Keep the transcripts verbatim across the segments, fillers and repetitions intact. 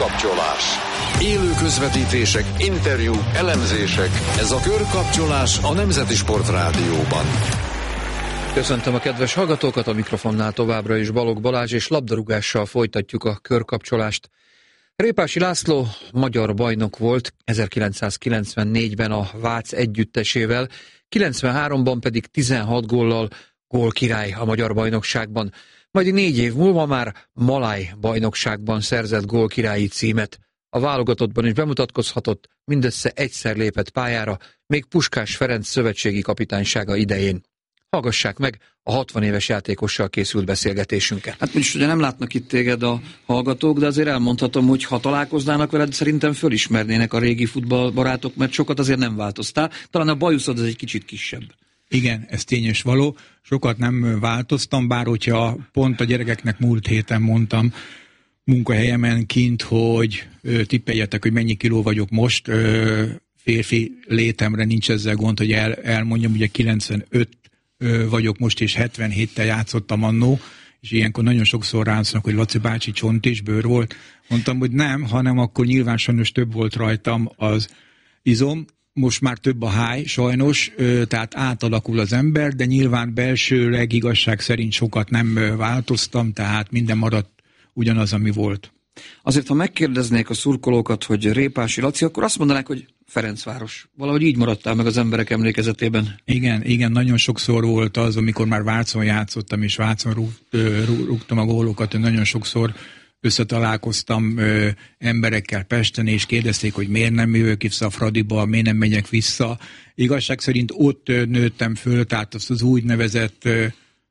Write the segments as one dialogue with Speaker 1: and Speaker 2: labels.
Speaker 1: Körkapcsolás. Élő közvetítések, interjúk, elemzések. Ez a Körkapcsolás a Nemzeti Sport Rádióban.
Speaker 2: Köszöntöm a kedves hallgatókat, a mikrofonnál továbbra is Balogh Balázs, és labdarúgással folytatjuk a körkapcsolást. Répási László magyar bajnok volt ezerkilencszázkilencvennégyben a Vác együttesével, kilencvenháromban pedig tizenhat góllal gólkirály a magyar bajnokságban. Majd négy év múlva már Maláj bajnokságban szerzett gólkirályi címet. A válogatottban is bemutatkozhatott, mindössze egyszer lépett pályára, még Puskás Ferenc szövetségi kapitánysága idején. Hallgassák meg a hatvan éves játékossal készült beszélgetésünket.
Speaker 3: Hát most ugye nem látnak itt téged a hallgatók, de azért elmondhatom, hogy ha találkoznának veled, szerintem fölismernének a régi futballbarátok, mert sokat azért nem változtál. Talán a bajuszod az egy kicsit kisebb.
Speaker 4: Igen, ez tényes való. Sokat nem változtam, bár hogyha pont a gyerekeknek múlt héten mondtam munkahelyemen kint, hogy ö, tippeljetek, hogy mennyi kiló vagyok most. Ö, férfi létemre nincs ezzel gond, hogy el, elmondjam, ugye kilencvenöt ö, vagyok most, és hetvenhéttel játszottam annó, és ilyenkor nagyon sokszor ránsznak, hogy Laci bácsi csont és bőr volt. Mondtam, hogy nem, hanem akkor nyilván sajnos több volt rajtam az izom. Most már több a háj, sajnos, tehát átalakul az ember, de nyilván belsőleg igazság szerint sokat nem változtam, tehát minden maradt ugyanaz, ami volt.
Speaker 3: Azért, ha megkérdeznék a szurkolókat, hogy Répási Laci, akkor azt mondanák, hogy Ferencváros. Valahogy így maradtál meg az emberek emlékezetében.
Speaker 4: Igen, igen, nagyon sokszor volt az, amikor már Vácon játszottam, és Vácon rúg, rúgtam a gólokat, nagyon sokszor összetalálkoztam ö, emberekkel Pesten, és kérdezték, hogy miért nem jövök vissza a Fradiba, miért nem megyek vissza. Igazság szerint ott ö, nőttem föl, tehát azt az úgynevezett ö,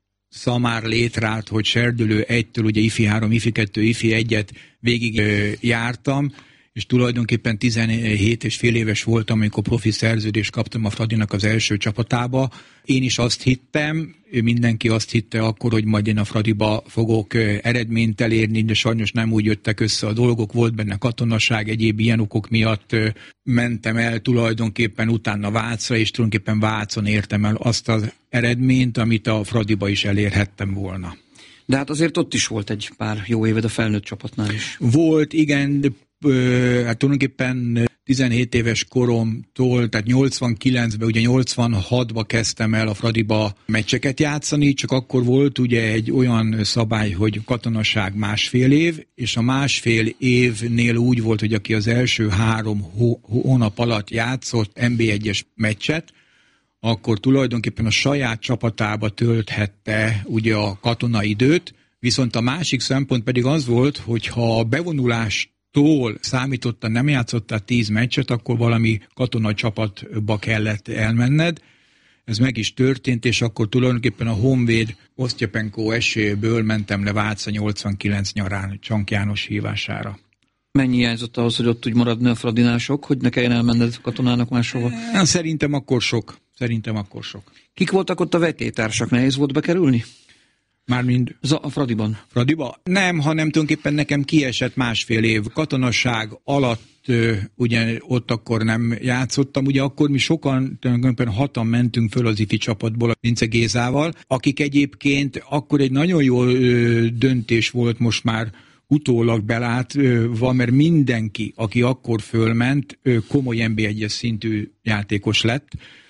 Speaker 4: szamár létrát, hogy serdülő egytől, ugye ifi három, ifi kettő, ifi egyet végig ö, jártam, és tulajdonképpen tizenhét és fél éves voltam, amikor profi szerződést kaptam a Fradinak az első csapatába. Én is azt hittem, mindenki azt hitte akkor, hogy majd én a Fradiba fogok eredményt elérni, de sajnos nem úgy jöttek össze a dolgok, volt benne katonaság, egyéb ilyen okok miatt mentem el tulajdonképpen utána Vácra, és tulajdonképpen Vácon értem el azt az eredményt, amit a Fradiba is elérhettem volna.
Speaker 3: De hát azért ott is volt egy pár jó éved a felnőtt csapatnál is.
Speaker 4: Volt, igen, de hát tulajdonképpen tizenhét éves koromtól, tehát nyolcvankilencben, ugye nyolcvanhatban kezdtem el a Fradiba meccseket játszani, csak akkor volt ugye egy olyan szabály, hogy katonaság másfél év, és a másfél évnél úgy volt, hogy aki az első három hó, hónap alatt játszott en bé egyes meccset, akkor tulajdonképpen a saját csapatába tölthette ugye a katonaidőt, viszont a másik szempont pedig az volt, hogy ha a bevonulás tól számította, nem játszottál tíz meccset, akkor valami katonai csapatba kellett elmenned. Ez meg is történt, és akkor tulajdonképpen a Honvéd Osztyapenko esélyéből mentem le Váca nyolcvankilenc nyarán Csank János hívására.
Speaker 3: Mennyi hiányzott ahhoz, hogy ott úgy maradni a Fradinál sok, hogy ne kelljen elmenned katonának máshova?
Speaker 4: Szerintem akkor sok. Szerintem akkor sok.
Speaker 3: Kik voltak ott a vetélytársak? Nehéz volt bekerülni?
Speaker 4: Mármint
Speaker 3: a Fradiban?
Speaker 4: Fradiba? Nem, hanem tulajdonképpen nekem kiesett másfél év. Katonasság alatt ugye ott akkor nem játszottam. Ugye akkor mi sokan, tulajdonképpen hatan mentünk föl az ifi csapatból a Vince Gézával, akik egyébként akkor egy nagyon jó döntés volt, most már utólag belátva, mert mindenki, aki akkor fölment, komoly en bé egyes szintű játékos lett.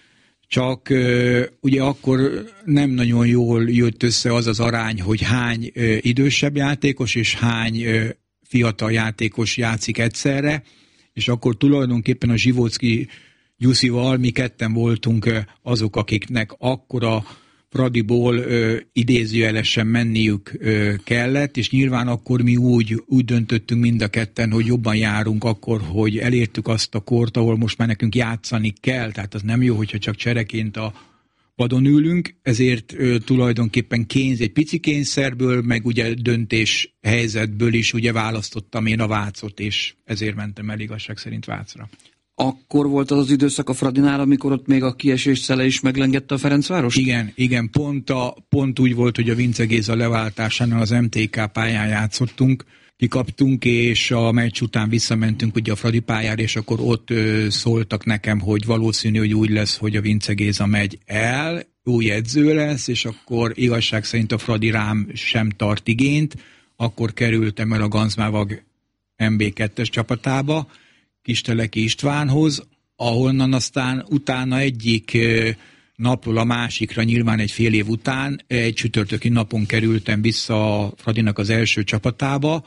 Speaker 4: Csak uh, ugye akkor nem nagyon jól jött össze az az arány, hogy hány uh, idősebb játékos és hány uh, fiatal játékos játszik egyszerre, és akkor tulajdonképpen a Zsivóczki Gyuszival mi ketten voltunk uh, azok, akiknek akkor a Fradiból uh, idézőjelesen menniük uh, kellett, és nyilván akkor mi úgy, úgy döntöttünk mind a ketten, hogy jobban járunk akkor, hogy elértük azt a kort, ahol most már nekünk játszani kell, tehát az nem jó, hogyha csak csereként a padon ülünk, ezért uh, tulajdonképpen kényz, egy pici kényszerből, meg ugye döntés helyzetből is ugye választottam én a Vácot, és ezért mentem el igazság szerint Vácra.
Speaker 3: Akkor volt az az időszak a Fradinál, amikor ott még a kiesés szele is meglengette a Ferencvárost?
Speaker 4: Igen, igen, pont, a, pont úgy volt, hogy a Vince Géza leváltásánál az em té ká pályán játszottunk, kikaptunk, és a meccs után visszamentünk ugye a Fradi pályára, és akkor ott ö, szóltak nekem, hogy valószínű, hogy úgy lesz, hogy a Vince Géza megy el, új edző lesz, és akkor igazság szerint a Fradi rám sem tart igényt, akkor kerültem el a Ganzmávag em bé kettes csapatába, Kisteleki Istvánhoz, ahonnan aztán utána egyik napról a másikra, nyilván egy fél év után, egy csütörtöki napon kerültem vissza a Fradinak az első csapatába,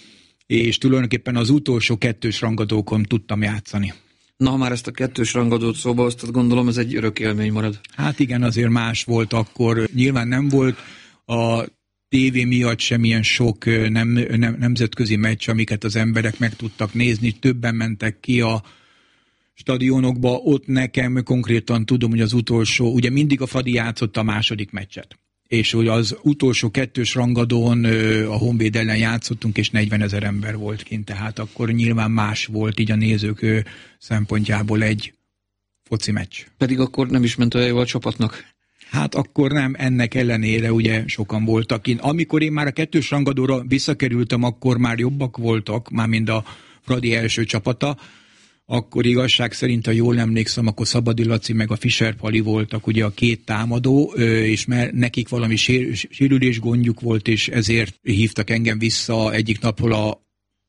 Speaker 4: és tulajdonképpen az utolsó kettős rangadókon tudtam játszani.
Speaker 3: Na, ha már ezt a kettős rangadót szóba hoztad, gondolom ez egy örök élmény marad.
Speaker 4: Hát igen, azért más volt akkor. Nyilván nem volt a tévé miatt semmilyen sok nem, nem, nemzetközi meccs, amiket az emberek meg tudtak nézni. Többen mentek ki a stadionokba, ott nekem konkrétan tudom, hogy az utolsó, ugye mindig a Fradi játszott a második meccset. És hogy az utolsó kettős rangadón a Honvéd ellen játszottunk, és negyvenezer ember volt kint, tehát akkor nyilván más volt így a nézők szempontjából egy foci meccs.
Speaker 3: Pedig akkor nem is ment olyan jól a csapatnak.
Speaker 4: Hát akkor nem, ennek ellenére ugye sokan voltak. Én, amikor én már a kettős rangadóra visszakerültem, akkor már jobbak voltak, már mind a Fradi első csapata. Akkor igazság szerint, ha jól emlékszem, akkor Szabadi Laci meg a Fischer Pali voltak ugye a két támadó, és mert nekik valami sérülés gondjuk volt, és ezért hívtak engem vissza egyik napról a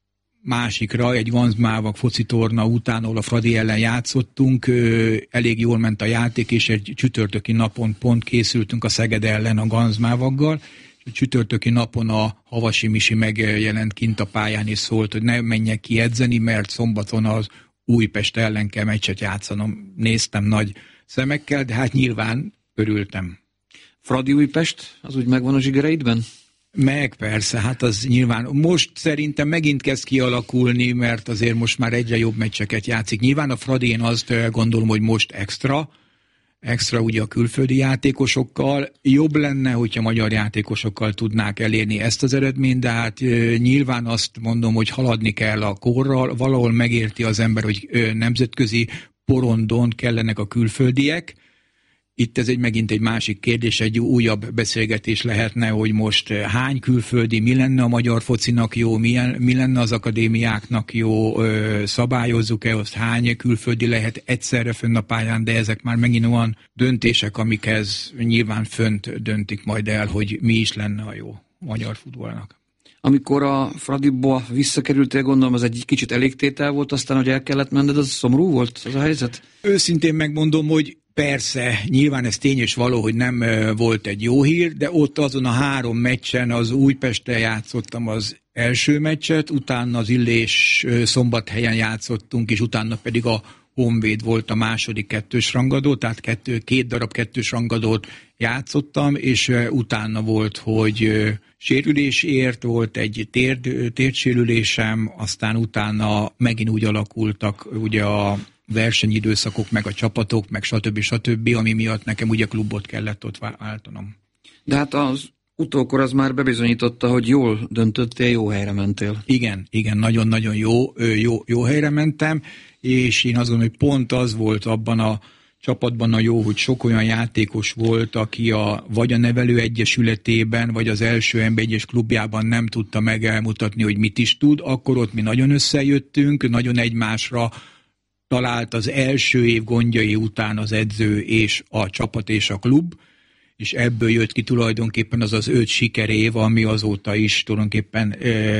Speaker 4: másikra, egy Ganzmávak focitorna után, ahol a Fradi ellen játszottunk, elég jól ment a játék, és egy csütörtöki napon pont készültünk a Szeged ellen a Ganzmávaggal, és a csütörtöki napon a Havasi Misi megjelent kint a pályán, és szólt, hogy ne menjek ki edzeni, mert szombaton az Újpest ellen kell meccset játszanom. Néztem nagy szemekkel, de hát nyilván örültem.
Speaker 3: Fradi Újpest, az úgy megvan a zsigereidben?
Speaker 4: Meg persze, hát az nyilván. Most szerintem megint kezd kialakulni, mert azért most már egyre jobb meccseket játszik. Nyilván a Fradi, én azt gondolom, hogy most extra, extra ugye a külföldi játékosokkal. Jobb lenne, hogyha magyar játékosokkal tudnák elérni ezt az eredményt, de hát e, nyilván azt mondom, hogy haladni kell a korral, valahol megérti az ember, hogy e, nemzetközi porondon kellenek a külföldiek. Itt ez egy megint egy másik kérdés, egy újabb beszélgetés lehetne, hogy most hány külföldi, mi lenne a magyar focinak jó, milyen, mi lenne az akadémiáknak jó, szabályozzuk-e azt, hány külföldi lehet egyszerre fönn a pályán, de ezek már megint olyan döntések, amikhez nyilván fönt döntik majd el, hogy mi is lenne a jó magyar futballnak.
Speaker 3: Amikor a Fradiba visszakerültél, gondolom, az egy kicsit elégtétel volt, aztán, hogy el kellett menned, az szomorú volt az a helyzet?
Speaker 4: Őszintén megmondom, hogy persze, nyilván ez tény és való, hogy nem volt egy jó hír, de ott azon a három meccsen az Újpesten játszottam az első meccset, utána az Illés Szombathelyen játszottunk, és utána pedig a Honvéd volt a második kettős rangadó, tehát kettő, két darab kettős rangadót játszottam, és utána volt, hogy sérülés ért, volt egy térd, térdsérülésem, aztán utána megint úgy alakultak ugye a versenyidőszakok, meg a csapatok, meg stb. stb., ami miatt nekem ugye klubot kellett ott váltanom.
Speaker 3: De hát az utókor az már bebizonyította, hogy jól döntöttél, jó helyre mentél.
Speaker 4: Igen, igen, nagyon-nagyon jó, jó, jó helyre mentem, és én azt gondolom, hogy pont az volt abban a csapatban a jó, hogy sok olyan játékos volt, aki a, vagy a nevelő egyesületében, vagy az első em bé egyes klubjában nem tudta meg elmutatni, hogy mit is tud, akkor ott mi nagyon összejöttünk, nagyon egymásra talált az első év gondjai után az edző és a csapat és a klub, és ebből jött ki tulajdonképpen az az öt sikerév, ami azóta is tulajdonképpen,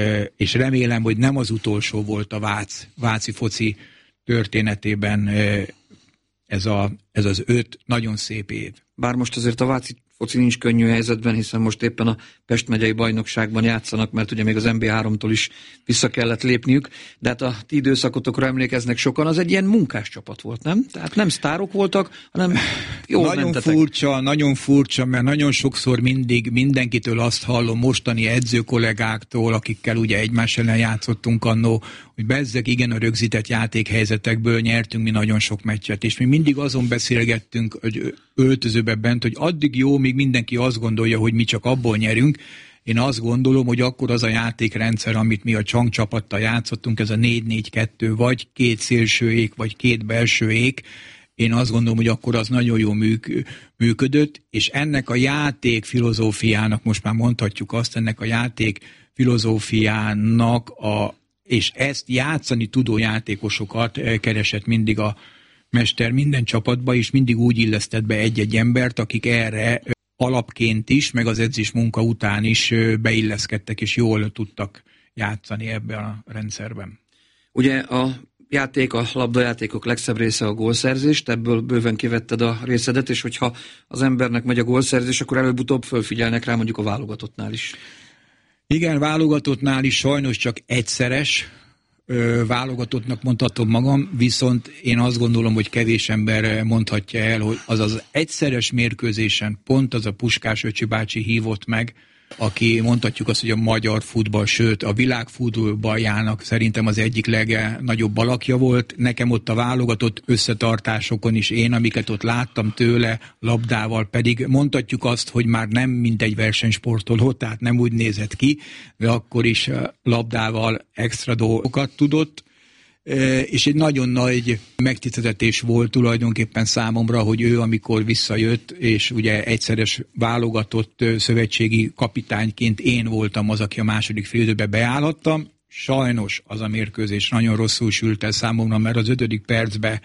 Speaker 4: és remélem, hogy nem az utolsó volt a Vác, váci foci történetében ez, a, ez az öt nagyon szép év.
Speaker 3: Bár most azért a váci foci nincs könnyű helyzetben, hiszen most éppen a Pest megyei bajnokságban játszanak, mert ugye még az em bé háromtól is vissza kellett lépniük, de hát a ti időszakotokra emlékeznek sokan, az egy ilyen munkás csapat volt, nem? Tehát nem sztárok voltak, hanem jól
Speaker 4: nagyon
Speaker 3: mentetek.
Speaker 4: furcsa, nagyon furcsa, mert nagyon sokszor mindig mindenkitől azt hallom, mostani edzőkollégáktól, akikkel ugye egymás ellen játszottunk annó, hogy bezzeg, igen, a rögzített játékhelyzetekből nyertünk mi nagyon sok meccset, és mi mindig azon beszélgettünk, hogy öltözőbe bent, hogy addig jó, míg mindenki azt gondolja, hogy mi csak abból nyerünk. Én azt gondolom, hogy akkor az a játékrendszer, amit mi a Csang csapattal játszottunk, ez a négy négy kettő, vagy két szélsőék, vagy két belsőék, én azt gondolom, hogy akkor az nagyon jól műk, működött, és ennek a játék filozófiának, most már mondhatjuk azt, ennek a játék filozófiának, a, és ezt játszani tudó játékosokat keresett mindig a mester minden csapatba, és mindig úgy illesztett be egy-egy embert, akik erre alapként is, meg az edzés munka után is beilleszkedtek, és jól tudtak játszani ebben a rendszerben.
Speaker 3: Ugye a játék, a labdajátékok legszebb része a gólszerzés, ebből bőven kivetted a részedet, és hogyha az embernek megy a gólszerzés, akkor előbb-utóbb fölfigyelnek rá mondjuk a válogatottnál is.
Speaker 4: Igen, válogatottnál is sajnos csak egyszeres ö, válogatottnak mondhatom magam, viszont én azt gondolom, hogy kevés ember mondhatja el, hogy az az egyszeres mérkőzésen pont az a Puskás öcsi bácsi hívott meg, aki mondhatjuk azt, hogy a magyar futball, sőt a világ futballjának szerintem az egyik legnagyobb alakja volt. Nekem ott a válogatott összetartásokon is én, amiket ott láttam tőle labdával, pedig mondhatjuk azt, hogy már nem mindegy versenysportoló, tehát nem úgy nézett ki, de akkor is labdával extra dolgokat tudott. És egy nagyon nagy megtiszteltetés volt tulajdonképpen számomra, hogy ő amikor visszajött, és ugye egyszeres válogatott szövetségi kapitányként én voltam az, aki a második félidőbe beállhattam. Sajnos az a mérkőzés nagyon rosszul sült el számomra, mert az ötödik percbe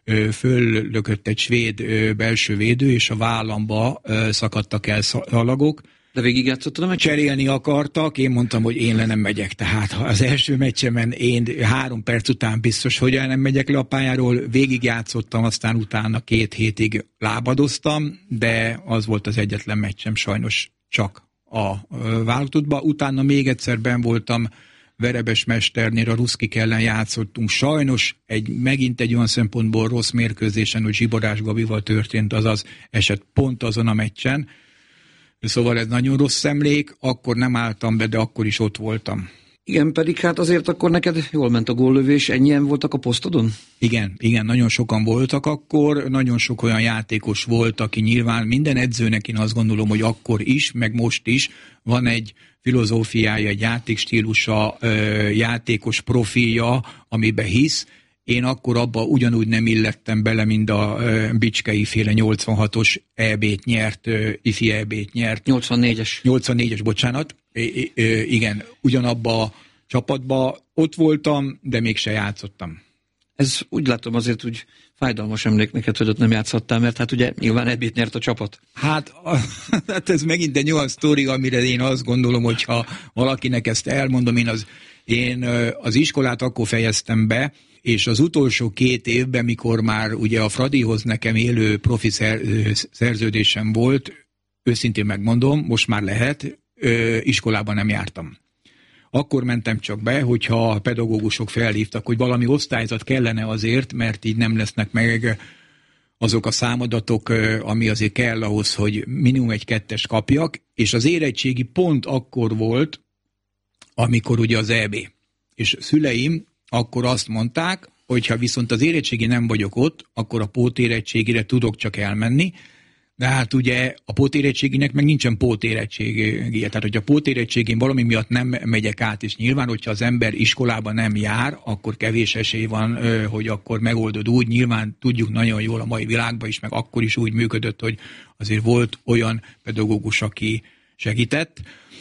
Speaker 4: föllökött egy svéd belső védő, és a vállamba szakadtak el szalagok.
Speaker 3: De végigjátszottad a meccset?
Speaker 4: Cserélni akartak, én mondtam, hogy én le nem megyek. Tehát az első meccsemen én három perc után biztos, hogy el nem megyek le a pályáról, végigjátszottam, aztán utána két hétig lábadoztam, de az volt az egyetlen meccsem sajnos csak a válogatottban. Utána még egyszer benn voltam Verebes Mesternél, a Ruszkik ellen játszottunk. Sajnos egy, megint egy olyan szempontból rossz mérkőzésen, hogy Zsiborás Gabival történt, azaz eset pont azon a meccsen. Szóval ez nagyon rossz emlék, akkor nem álltam be, de akkor is ott voltam.
Speaker 3: Igen, pedig hát azért akkor neked jól ment a góllövés, ennyien voltak a posztodon?
Speaker 4: Igen, igen, nagyon sokan voltak akkor, nagyon sok olyan játékos volt, aki nyilván minden edzőnek én azt gondolom, hogy akkor is, meg most is van egy filozófiája, egy játékstílusa, játékos profilja, amiben hisz. Én akkor abba ugyanúgy nem illettem bele, mint a Bicskei féle nyolcvanhatos é bét nyert, ifi é bét nyert.
Speaker 3: nyolcvannégyes.
Speaker 4: nyolcvannégyes, bocsánat. I- I- igen, ugyanabba a csapatba ott voltam, de mégse játszottam.
Speaker 3: Ez úgy látom azért úgy fájdalmas emlék neked, hogy ott nem játszhattál, mert hát ugye nyilván é bét nyert a csapat.
Speaker 4: Hát, a, hát ez megint egy olyan sztori, amire én azt gondolom, hogyha valakinek ezt elmondom, én az, én az iskolát akkor fejeztem be, és az utolsó két évben, mikor már ugye a Fradihoz nekem élő profi szerződésem volt, őszintén megmondom, most már lehet, iskolában nem jártam. Akkor mentem csak be, hogyha a pedagógusok felhívtak, hogy valami osztályzat kellene azért, mert így nem lesznek meg azok a számadatok, ami azért kell ahhoz, hogy minimum egy kettes kapjak, és az érettségi pont akkor volt, amikor ugye az é bé. És szüleim akkor azt mondták, hogy ha viszont az érettségi nem vagyok ott, akkor a pótérettségire tudok csak elmenni, de hát ugye a pótérettséginek meg nincsen pótérettségie. Tehát, hogyha pótérettségén valami miatt nem megyek át, és nyilván, hogyha az ember iskolában nem jár, akkor kevés esély van, hogy akkor megoldod úgy. Nyilván tudjuk nagyon jól a mai világban is, meg akkor is úgy működött, hogy azért volt olyan pedagógus, aki segített.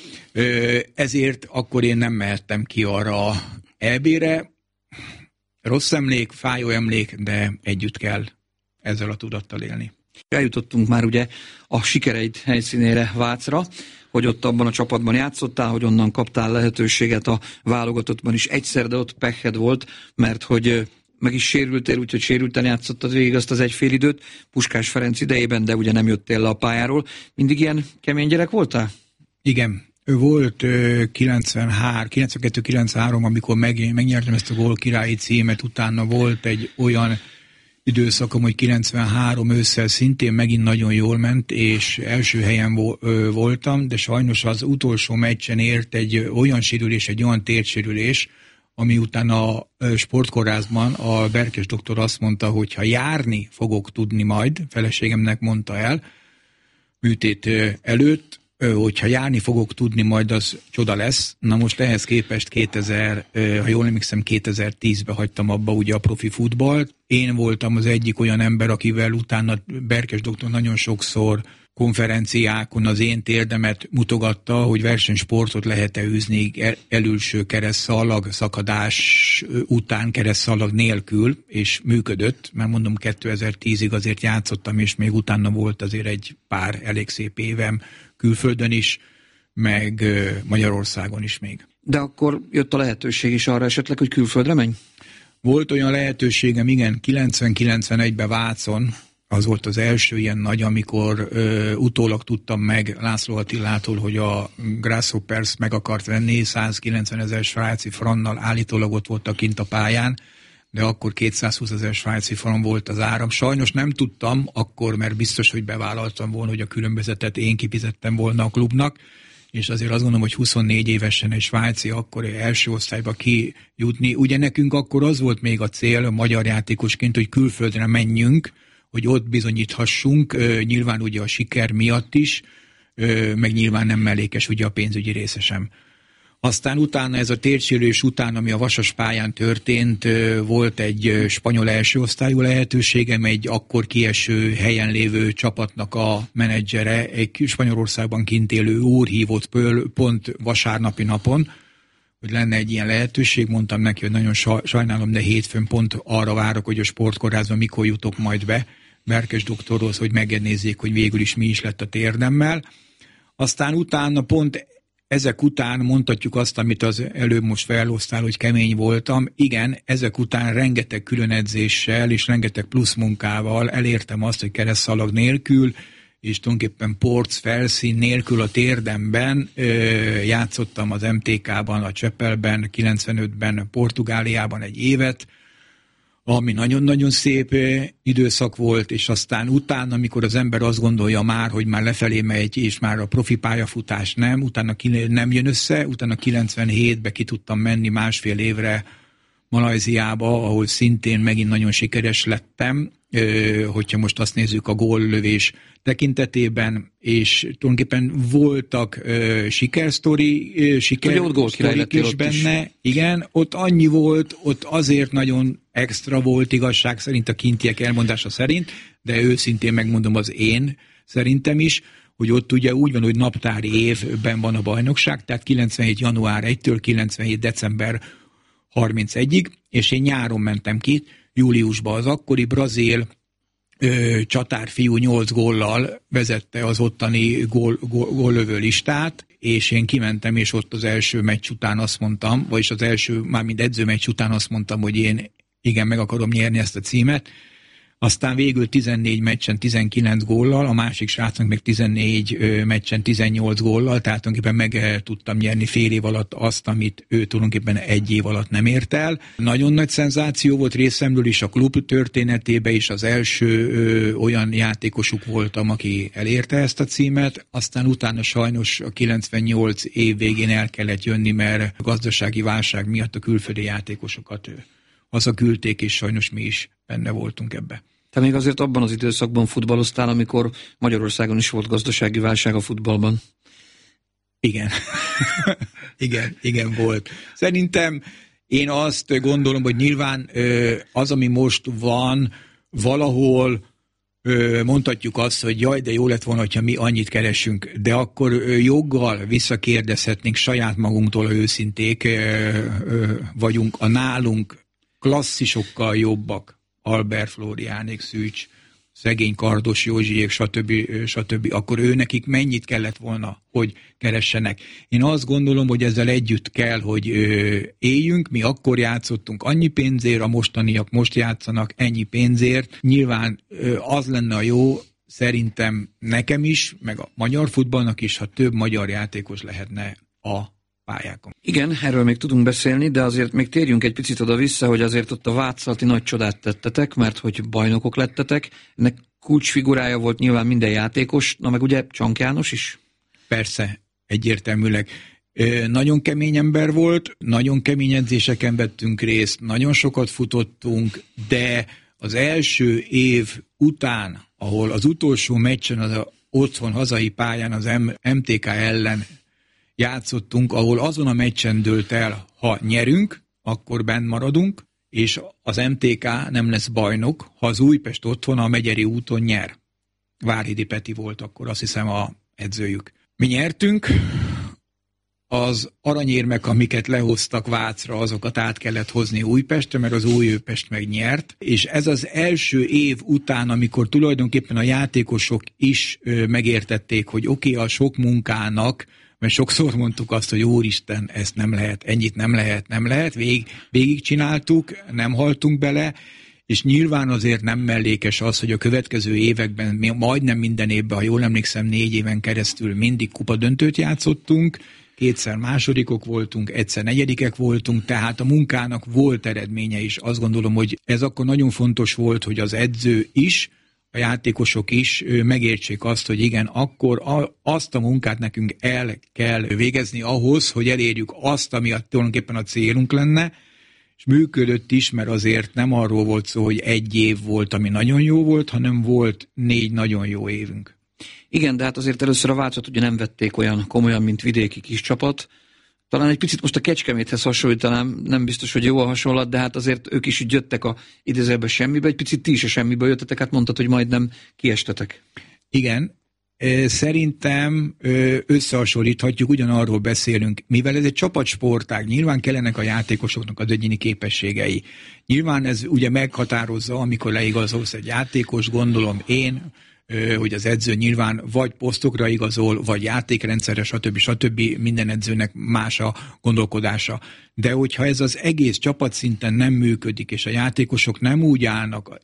Speaker 4: Ezért akkor én nem mehettem ki arra a é bére. Rossz emlék, fájó emlék, de együtt kell ezzel a tudattal élni.
Speaker 3: Eljutottunk már ugye a sikereid helyszínére, Vácra, hogy ott abban a csapatban játszottál, hogy onnan kaptál lehetőséget a válogatottban is egyszer, de ott pekhed volt, mert hogy meg is sérültél, úgyhogy sérülten játszottad végig azt az egy fél időt, Puskás Ferenc idejében, de ugye nem jöttél le a pályáról. Mindig ilyen kemény gyerek voltál?
Speaker 4: Igen. Volt kilencvenhárom, kilencvenkettő kilencvenhárom, amikor meg, megnyertem ezt a gól királyi címet, utána volt egy olyan időszakom, hogy kilencvenhárom ősszel szintén megint nagyon jól ment, és első helyen vo- ö, voltam, de sajnos az utolsó meccsen ért egy olyan sérülés, egy olyan térsérülés, ami utána a sportkórházban a Berkes doktor azt mondta, hogy ha járni fogok tudni majd, feleségemnek mondta el, műtét előtt, hogyha járni fogok tudni, majd az csoda lesz. Na most ehhez képest kétezer, ha jól emlékszem, kétezer-tízben hagytam abba ugye a profi futballt. Én voltam az egyik olyan ember, akivel utána Berkes doktor nagyon sokszor konferenciákon az én térdemet mutogatta, hogy versenysportot lehet-e űzni elülső keresztszalag, szakadás után keresztszalag nélkül, és működött, mert mondom kétezer-tízig azért játszottam, és még utána volt azért egy pár elég szép évem külföldön is, meg Magyarországon is még.
Speaker 3: De akkor jött a lehetőség is arra esetleg, hogy külföldre menj?
Speaker 4: Volt olyan lehetőségem, igen, kilencven-kilencvenegyben Vácon, az volt az első ilyen nagy, amikor ö, utólag tudtam meg László Attilától, hogy a Grasshoppers meg akart venni, százkilencven ezer svájci frannal állítólag ott voltak kint a pályán, de akkor kétszázhúsz ezer svájci frank volt az áram. Sajnos nem tudtam akkor, mert biztos, hogy bevállaltam volna, hogy a különbözetet én kifizettem volna a klubnak, és azért azt gondolom, hogy huszonnégy évesen egy svájci akkor első osztályba kijutni. Ugye nekünk akkor az volt még a cél, magyar játékosként, hogy külföldre menjünk, hogy ott bizonyíthassunk, nyilván ugye a siker miatt is, meg nyilván nem mellékes ugye a pénzügyi része sem. Aztán utána ez a térsérülés után, ami a Vasas pályán történt, volt egy spanyol első osztályú lehetőségem, egy akkor kieső helyen lévő csapatnak a menedzsere, egy Spanyolországban kint élő úr hívott föl pont vasárnapi napon, hogy lenne egy ilyen lehetőség, mondtam neki, hogy nagyon sajnálom, de hétfőn pont arra várok, hogy a sportkórházban mikor jutok majd be Berkes doktorhoz, hogy megnézzék, hogy végül is mi is lett a térdemmel. Aztán utána pont ezek után mondhatjuk azt, amit az előbb most felhoztál, hogy kemény voltam. Igen, ezek után rengeteg különedzéssel és rengeteg plusz munkával elértem azt, hogy keresztszalag nélkül, és tulajdonképpen porc felszín nélkül a térdemben ö, játszottam az em té ká-ban, a Csepelben, kilencvenötben, Portugáliában egy évet, ami nagyon-nagyon szép időszak volt, és aztán utána, amikor az ember azt gondolja már, hogy már lefelé megy, és már a profi pályafutás nem, utána nem jön össze, utána kilencvenhétben ki tudtam menni másfél évre Malajziába, ahol szintén megint nagyon sikeres lettem, hogyha most azt nézzük a góllövés tekintetében, és tulajdonképpen voltak uh, sikersztori, uh, sikersztorik is benne. Is. Igen, ott annyi volt, ott azért nagyon extra volt igazság szerint a kintiek elmondása szerint, de őszintén megmondom az én szerintem is, hogy ott ugye úgy van, hogy naptári évben van a bajnokság, tehát kilencvenhét január elsejétől kilencvenhét december harmincegyig, és én nyáron mentem ki, júliusban az akkori brazil ö, csatárfiú nyolc góllal vezette az ottani gól, gól, góllövő listát, és én kimentem, és ott az első meccs után azt mondtam, vagyis az első, mármint edzőmeccs után azt mondtam, hogy én igen, meg akarom nyerni ezt a címet. Aztán végül tizennégy meccsen tizenkilenc góllal, a másik srácnak meg tizennégy meccsen tizennyolc góllal, tehát tulajdonképpen meg tudtam nyerni fél év alatt azt, amit ő tulajdonképpen egy év alatt nem ért el. Nagyon nagy szenzáció volt részemről is a klub történetében is, az első ö, olyan játékosuk voltam, aki elérte ezt a címet, aztán utána sajnos a kilencvennyolc év végén el kellett jönni, mert a gazdasági válság miatt a külföldi játékosokat hazaküldték, és sajnos mi is benne voltunk ebbe.
Speaker 3: Te még azért abban az időszakban futballoztál, amikor Magyarországon is volt gazdasági válság a futballban.
Speaker 4: Igen. igen, igen volt. Szerintem én azt gondolom, hogy nyilván az, ami most van, valahol mondhatjuk azt, hogy jaj, de jó lett volna, hogyha mi annyit keresünk, de akkor joggal visszakérdezhetnénk saját magunktól, ha őszinték vagyunk, a nálunk klasszisokkal jobbak, Albert Flóriánék, Szűcs, szegény Kardos Józsiék, stb., stb., akkor ő nekik mennyit kellett volna, hogy keressenek. Én azt gondolom, hogy ezzel együtt kell, hogy éljünk, mi akkor játszottunk annyi pénzért, a mostaniak most játszanak ennyi pénzért. Nyilván az lenne a jó, szerintem nekem is, meg a magyar futballnak is, ha több magyar játékos lehetne a pályákon.
Speaker 3: Igen, erről még tudunk beszélni, de azért még térjünk egy picit oda-vissza, hogy azért ott a Váccal ti nagy csodát tettetek, mert hogy bajnokok lettetek. Ennek kulcsfigurája volt nyilván minden játékos, na meg ugye Csank János is?
Speaker 4: Persze, egyértelműleg. Nagyon kemény ember volt, nagyon kemény edzéseken vettünk részt, nagyon sokat futottunk, de az első év után, ahol az utolsó meccsen az otthon hazai pályán az em té ká ellen játszottunk, ahol azon a meccsen dőlt el, ha nyerünk, akkor benn maradunk, és az em té ká nem lesz bajnok, ha az Újpest otthon a Megyeri úton nyer. Várhidi Peti volt akkor, azt hiszem, a edzőjük. Mi nyertünk, az aranyérmek, amiket lehoztak Vácra, azokat át kellett hozni Újpestre, mert az Újpest megnyert, és ez az első év után, amikor tulajdonképpen a játékosok is megértették, hogy oké, okay, a sok munkának, mert sokszor mondtuk azt, hogy úristen, ezt nem lehet, ennyit nem lehet, nem lehet, Vég, végig csináltuk, nem haltunk bele, és nyilván azért nem mellékes az, hogy a következő években, majdnem minden évben, ha jól emlékszem, négy éven keresztül mindig kupadöntőt játszottunk, kétszer másodikok voltunk, egyszer negyedikek voltunk, tehát a munkának volt eredménye is. Azt gondolom, hogy ez akkor nagyon fontos volt, hogy az edző is, a játékosok is megértsék azt, hogy igen, akkor a, azt a munkát nekünk el kell végezni ahhoz, hogy elérjük azt, ami a, tulajdonképpen a célunk lenne, és működött is, mert azért nem arról volt szó, hogy egy év volt, ami nagyon jó volt, hanem volt négy nagyon jó évünk.
Speaker 3: Igen, de hát azért először a Vácot ugye nem vették olyan komolyan, mint vidéki kis csapat. Talán egy picit most a Kecskeméthez hasonlítanám, nem biztos, hogy jó a hasonlat, de hát azért ők is így jöttek a idézőjelben semmibe, egy picit ti is a semmiből jöttetek, hát mondtad, hogy majdnem kiestetek.
Speaker 4: Igen, szerintem összehasonlíthatjuk, ugyanarról beszélünk, mivel ez egy csapatsportág, nyilván kellenek a játékosoknak az egyéni képességei. Nyilván ez ugye meghatározza, amikor leigazolsz egy játékos, gondolom én, hogy az edző nyilván vagy posztokra igazol, vagy játékrendszerre, stb. stb. Minden edzőnek más a gondolkodása. De hogyha ez az egész csapatszinten nem működik, és a játékosok nem úgy állnak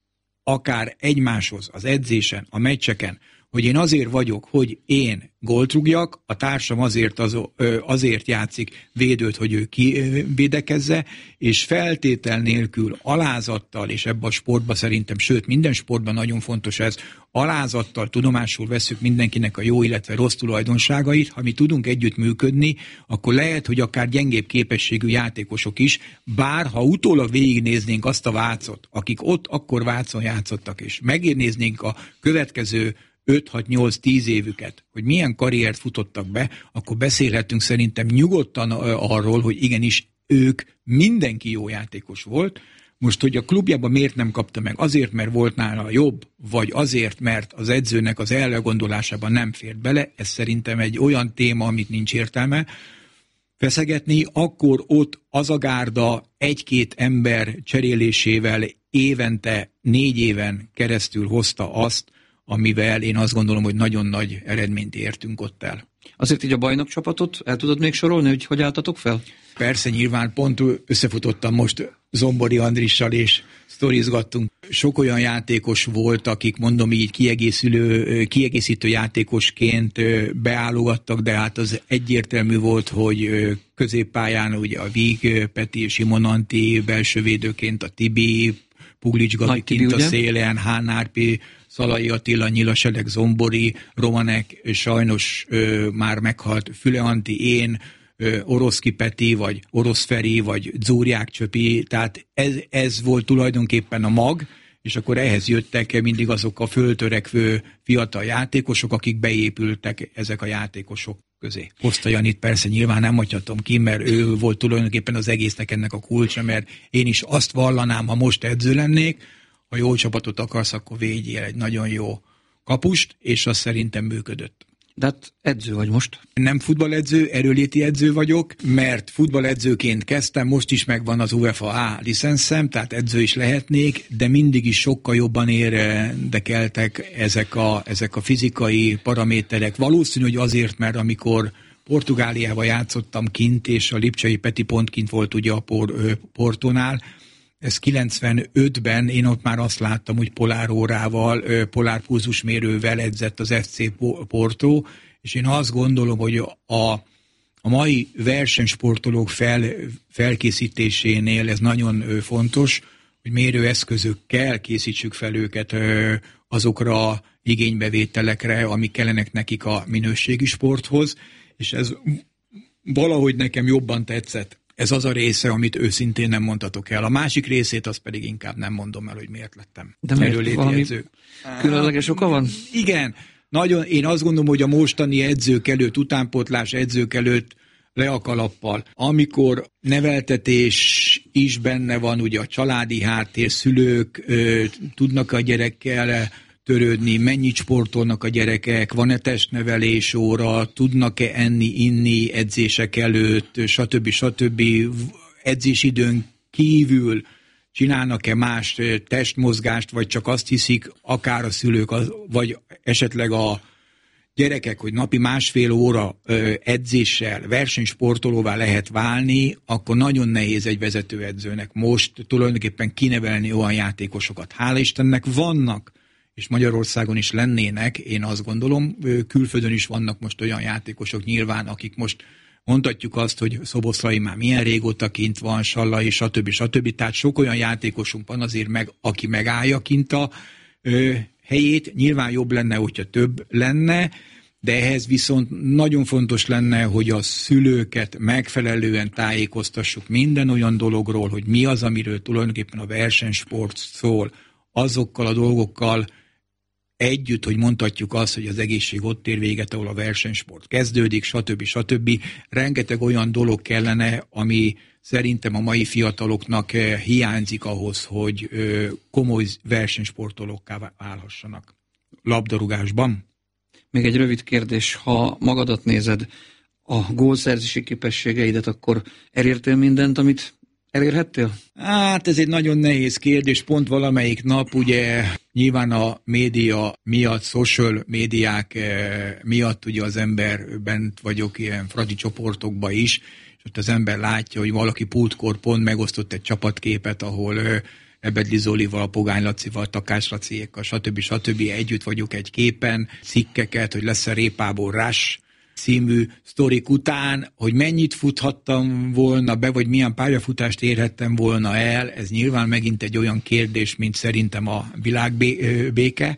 Speaker 4: akár egymáshoz, az edzésen, a meccseken, hogy én azért vagyok, hogy én gólt rúgjak, a társam azért, az, azért játszik védőt, hogy ő kivédekezze, és feltétel nélkül, alázattal, és ebben a sportban szerintem, sőt minden sportban nagyon fontos ez, alázattal tudomásul vesszük mindenkinek a jó, illetve rossz tulajdonságait, ha mi tudunk együtt működni, akkor lehet, hogy akár gyengébb képességű játékosok is, bár ha utólag végignéznénk azt a Vácot, akik ott akkor Vácon játszottak, és megnéznénk a következő öt hat nyolc tíz évüket, hogy milyen karriert futottak be, akkor beszélhetünk szerintem nyugodtan arról, hogy igenis ők mindenki jó játékos volt. Most, hogy a klubjában miért nem kapta meg? Azért, mert volt nála jobb, vagy azért, mert az edzőnek az elgondolásában nem fért bele, ez szerintem egy olyan téma, amit nincs értelme feszegetni, akkor ott az a gárda egy-két ember cserélésével évente, négy éven keresztül hozta azt, amivel én azt gondolom, hogy nagyon nagy eredményt értünk ott el.
Speaker 3: Azért így a bajnokcsapatot el tudod még sorolni, hogy hogy álltatok fel?
Speaker 4: Persze, nyilván pont összefutottam most Zombori Andrissal, és sztorizgattunk. Sok olyan játékos volt, akik mondom így kiegészülő, kiegészítő játékosként beállogattak, de hát az egyértelmű volt, hogy középpályán ugye a Víg, Peti, Simon Antti, belsővédőként a Tibi, Puglics Gabi kint a szélen, Hán Árpi, Szalai Attila, Nyilaselek, Zombori, Romanek, sajnos ö, már meghalt Füle Antti, én, ö, Oroszki Peti, vagy Orosz Feri, vagy Dzúrják Csöpi, tehát ez, ez volt tulajdonképpen a mag, és akkor ehhez jöttek mindig azok a föltörekvő fiatal játékosok, akik beépültek ezek a játékosok közé. Koszta Janit persze nyilván nem hagyhatom ki, mert ő volt tulajdonképpen az egésznek ennek a kulcsa, mert én is azt vallanám, ha most edző lennék, ha jó csapatot akarsz, akkor védjél egy nagyon jó kapust, és az szerintem működött.
Speaker 3: De hát edző vagy most?
Speaker 4: Nem futballedző, erőléti edző vagyok, mert futballedzőként kezdtem, most is megvan az UEFA A licenszem, tehát edző is lehetnék, de mindig is sokkal jobban érdekeltek ezek a, ezek a fizikai paraméterek. Valószínű, hogy azért, mert amikor Portugáliában játszottam kint, és a Lipcsei Peti pont kint volt ugye a por, Portónál, ez kilencvenötben én ott már azt láttam, hogy polárórával, polárpulzusmérővel edzett az ef cé Porto, és én azt gondolom, hogy a, a mai versenysportolók fel, felkészítésénél ez nagyon fontos, hogy mérőeszközökkel készítsük fel őket azokra a igénybevételekre, amik kellenek nekik a minőségi sporthoz, és ez valahogy nekem jobban tetszett. Ez az a része, amit őszintén nem mondhatok el. A másik részét, azt pedig inkább nem mondom el, hogy miért lettem.
Speaker 3: De miért? Valami edző. Különleges oka van?
Speaker 4: Igen. Nagyon, én azt gondolom, hogy a mostani edzők előtt, utánpótlás edzők előtt le a kalappal. Amikor neveltetés is benne van, ugye a családi háttér, szülők ö, tudnak a gyerekkel törődni, mennyit sportolnak a gyerekek, van-e testnevelés óra, tudnak-e enni, inni edzések előtt, stb. stb. Edzésidőn kívül csinálnak-e más testmozgást, vagy csak azt hiszik, akár a szülők, vagy esetleg a gyerekek, hogy napi másfél óra ö, edzéssel versenysportolóvá lehet válni, akkor nagyon nehéz egy vezetőedzőnek most tulajdonképpen kinevelni olyan játékosokat. Hála Istennek vannak, és Magyarországon is lennének, én azt gondolom, külföldön is vannak most olyan játékosok nyilván, akik most mondhatjuk azt, hogy Szoboszlai már milyen régóta kint van, Sallai, stb. stb. Tehát sok olyan játékosunk van azért, meg, aki megállja kint a ö, helyét. Nyilván jobb lenne, hogyha több lenne, de ehhez viszont nagyon fontos lenne, hogy a szülőket megfelelően tájékoztassuk minden olyan dologról, hogy mi az, amiről tulajdonképpen a versenysport szól, azokkal a dolgokkal együtt, hogy mondhatjuk azt, hogy az egészség ott ér véget, ahol a versenysport kezdődik, stb. stb. Rengeteg olyan dolog kellene, ami szerintem a mai fiataloknak hiányzik ahhoz, hogy komoly versenysportolókká válhassanak. Labdarúgásban.
Speaker 2: Még egy rövid kérdés, ha magadat nézed, a gólszerzési képességeidet, akkor elértél mindent, amit elérhettél?
Speaker 4: Hát ez egy nagyon nehéz kérdés, pont valamelyik nap ugye nyilván a média miatt, social médiák miatt ugye az ember bent vagyok ilyen fradi csoportokba is, és ott az ember látja, hogy valaki pultkor pont megosztott egy csapatképet, ahol Ebedli Zolival, a Pogány Lacival, Takács Laciékkal, stb. stb. Együtt vagyok egy képen, cikkeket, hogy lesz a Répából Rush című sztorik után, hogy mennyit futhattam volna be, vagy milyen pályafutást érhettem volna el, ez nyilván megint egy olyan kérdés, mint szerintem a világbéke.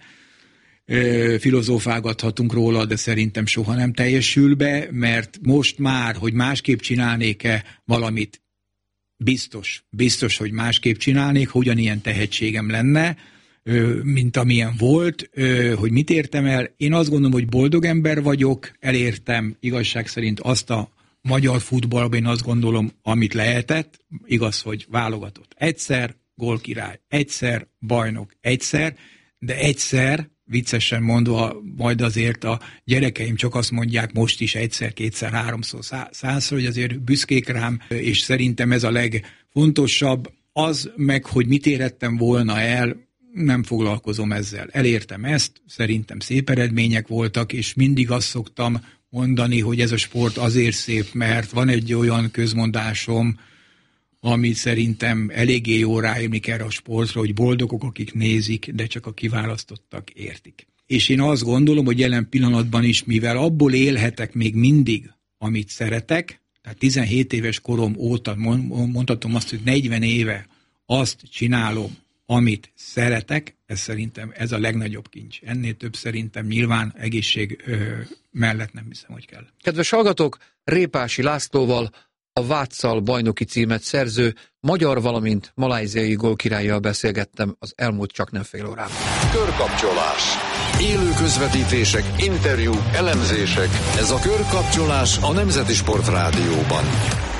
Speaker 4: Filozófálgathatunk róla, de szerintem soha nem teljesül be, mert most már, hogy másképp csinálnék-e valamit, biztos, biztos, hogy másképp csinálnék, ha ugyanilyen tehetségem lenne, mint amilyen volt, hogy mit értem el. Én azt gondolom, hogy boldog ember vagyok, elértem igazság szerint azt a magyar futballban, én azt gondolom, amit lehetett, igaz, hogy válogatott egyszer, gólkirály egyszer, bajnok egyszer, de egyszer, viccesen mondva, majd azért a gyerekeim csak azt mondják most is egyszer, kétszer, háromszor, százszor, hogy azért büszkék rám, és szerintem ez a legfontosabb. Az meg, hogy mit érhettem volna el, nem foglalkozom ezzel. Elértem ezt, szerintem szép eredmények voltak, és mindig azt szoktam mondani, hogy ez a sport azért szép, mert van egy olyan közmondásom, ami szerintem eléggé jó ráémlik erre a sportra, hogy boldogok, akik nézik, de csak a kiválasztottak értik. És én azt gondolom, hogy jelen pillanatban is, mivel abból élhetek még mindig, amit szeretek, tehát tizenhét éves korom óta, mondhatom azt, hogy negyven éve azt csinálom, amit szeretek, ez szerintem ez a legnagyobb kincs. Ennél több szerintem nyilván egészség ö, mellett nem hiszem, hogy kell.
Speaker 2: Kedves hallgatók, Répási Lászlóval, a Váccal bajnoki címet szerző magyar, valamint malajziai gólkirállyal beszélgettem az elmúlt csak nem fél órában.
Speaker 1: Körkapcsolás. Élő közvetítések, interjúk, elemzések. Ez a Körkapcsolás a Nemzeti Sport Rádióban.